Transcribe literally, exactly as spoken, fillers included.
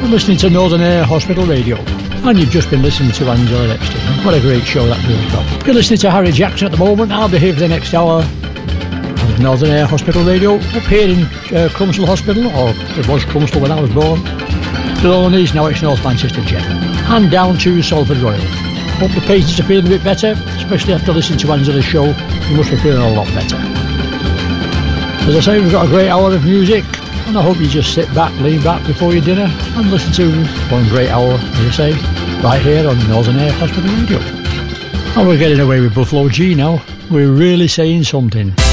Listening to Northern Air Hospital Radio, and you've just been listening to Angela Epstein. What a great show that really got. You're listening to Harry Jackson at the moment. I'll be here for the next hour on Northern Air Hospital Radio, up here in uh, Crumsall Hospital, or it was Crumsall when I was born. Trelawney's, now it's North Manchester Jet, and down to Salford Royal. Hope the patients are feeling a bit better, especially after listening to Angela's show. You must be feeling a lot better. As I say, we've got a great hour of music, and I hope you just sit back, lean back before your dinner and listen to one great hour, as I say, right here on Northern Air Hospital Radio. And we're getting away with Buffalo G now. We're really saying something.